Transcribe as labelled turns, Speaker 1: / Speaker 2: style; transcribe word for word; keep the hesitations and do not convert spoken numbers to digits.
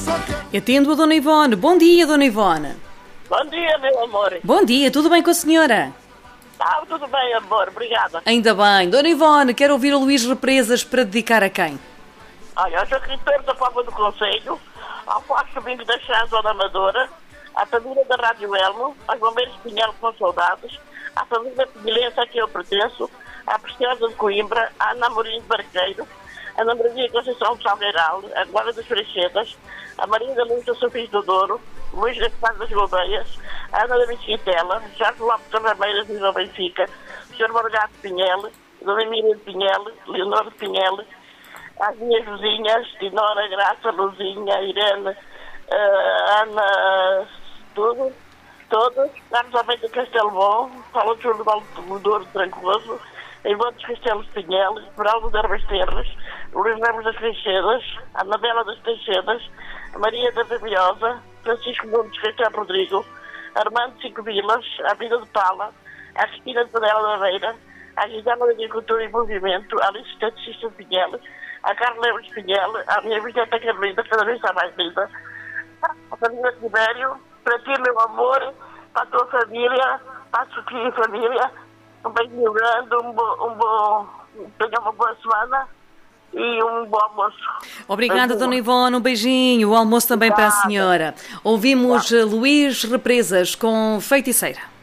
Speaker 1: Atendo a Dona Ivone. Bom dia, Dona Ivone.
Speaker 2: Bom dia, meu amor.
Speaker 1: Bom dia, tudo bem com a senhora?
Speaker 2: Tá, tudo bem, amor, obrigada.
Speaker 1: Ainda bem. Dona Ivone, quero ouvir o Luís Represas para dedicar a quem?
Speaker 2: Olha, eu sou escritor da Póvoa do Conselho, ao Forte Domingo da Chã, Zona Amadora, à família da Rádio Elmo, aos bombeiros de Pinhel com saudades, à família pinhelense a que eu pertenço, à Preciosa de Coimbra, à Ana Amorim de Barqueiro, a Ana Maria Conceição de Salgueiral, a Glória das Freixedas, a Maria da Luz da Sofis do Douro, Luís Gaspar das Goldeias, a Ana da Mesquitela, Jorge Lopes das Rameiras de Vila Benfica, o senhor Morgado de Pinhel, Dona Emília de Pinhel, Leonor de Pinhel, às minhas vizinhas, Dinora, Graça, Luzinha, Irene, uh, Ana, tudo, todos, Carlos Almeida de Castelo Bom, Paulo de Júlio de Douro de Trancoso, Irmão dos Castelos de Pinhel, Beraldo de Herbas Terras, Luís Ramos das Freixedas, a Anabela das Teixedas, a Maria da Fabiosa, Francisco Nunes Castelo Rodrigo, Armando de Cinco Vilas, a Vida de Pala, a Cristina de Panela da Beira, a Gisela da Agricultura e Movimento, a Alice Esteticista de Pinhel, a Carla Lemos de Pinhel, a minha Vicenta Carolina, cada vez está mais linda, a família de Tibério, para ti, meu amor, para a tua família, para a Sofia e família, um beijinho grande, um bom, um bom, tenha uma boa semana e um bom almoço.
Speaker 1: Obrigada,
Speaker 2: beijinho.
Speaker 1: Dona Ivone, um beijinho, o almoço também Obrigada. Para a senhora. Ouvimos Obrigada. Luís Represas com Feiticeira.